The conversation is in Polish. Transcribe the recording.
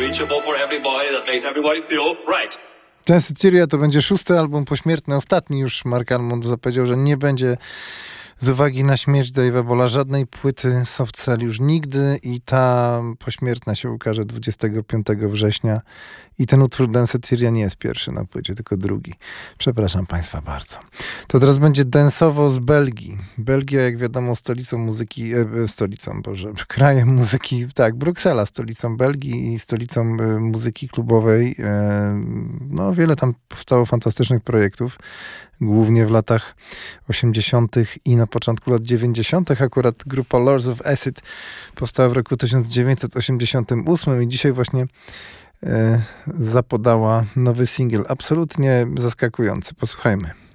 reachable for everybody, that makes everybody feel right. Ten Sycyria to będzie 6. album pośmiertny, ostatni już. Mark Almond zapowiedział, że nie będzie z uwagi na śmierć Dave'a Bola żadnej płyty Soft Cell już nigdy i ta pośmiertna się ukaże 25 września i ten utwór Dan Sycyria nie jest pierwszy na płycie, tylko drugi. Przepraszam Państwa bardzo. To teraz będzie dance'owo z Belgii. Belgia, jak wiadomo, stolicą muzyki, krajem muzyki, tak, Bruksela stolicą Belgii i stolicą muzyki klubowej. No, wiele tam powstało fantastycznych projektów. Głównie w latach 80. i na początku lat 90. Akurat grupa Lords of Acid powstała w roku 1988 i dzisiaj właśnie zapodała nowy singiel. Absolutnie zaskakujący. Posłuchajmy.